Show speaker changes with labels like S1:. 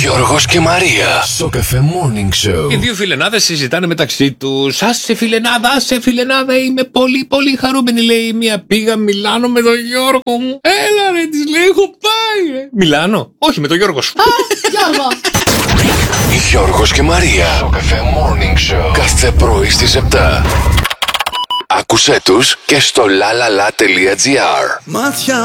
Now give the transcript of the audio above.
S1: Γιώργος και Μαρία. Στο Cafe Morning Show.
S2: Οι δύο φιλενάδες συζητάνε μεταξύ τους. Άσε φιλενάδα, είμαι πολύ πολύ χαρούμενη. Λέει η μία, πήγα Μιλάνο με τον Γιώργο μου. Έλα ρε, της λέει, έχω πάει ρε. Μιλάνο, όχι με τον Γιώργο σου.
S3: Γιώργο.
S1: Γιώργος και Μαρία. Στο Cafe Morning Show. Κάθε πρωί στις 7. Άκουσέ τους και στο lalala.gr.
S4: Μάτια